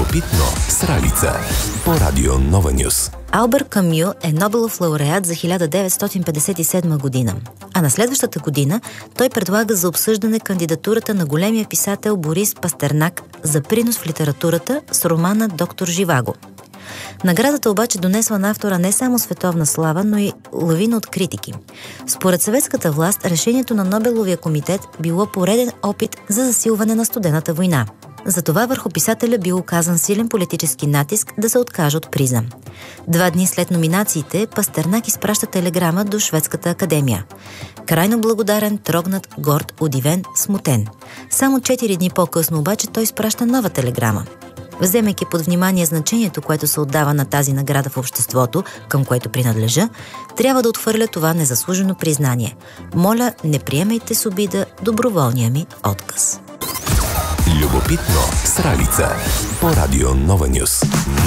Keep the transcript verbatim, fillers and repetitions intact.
Любопитно с Ралица по Радио Нова Нюс. Албер Камю е Нобелов лауреат за хиляда деветстотин петдесет и седма година, а на следващата година той предлага за обсъждане кандидатурата на големия писател Борис Пастернак за принос в литературата с романа «Доктор Живаго». Наградата обаче донесла на автора не само световна слава, но и лавина от критики. Според съветската власт, решението на Нобеловия комитет било пореден опит за засилване на студената война. Затова върху писателя бил оказан силен политически натиск да се откаже от приза. Два дни след номинациите, Пастернак изпраща телеграма до Шведската академия. Крайно благодарен, трогнат, горд, удивен, смутен. Само четири дни по-късно обаче той изпраща нова телеграма. Вземайки под внимание значението, което се отдава на тази награда в обществото, към което принадлежа, трябва да отхвърля това незаслужено признание. Моля, не приемайте с обида доброволния ми отказ. Любопитно с Ралица по Радио Нова Нюс.